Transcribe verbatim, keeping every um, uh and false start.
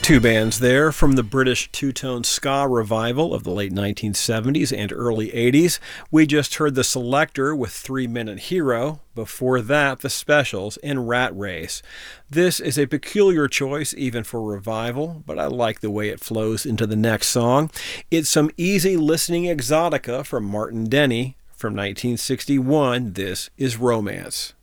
Two bands there from the British two-tone ska revival of the late nineteen seventies and early eighties. We just heard The Selecter with Three Minute Hero. Before that, The Specials and Rat Race. This is a peculiar choice even for revival, but I like the way it flows into the next song. It's some easy listening exotica from Martin Denny. From nineteen sixty-one, this is Romance.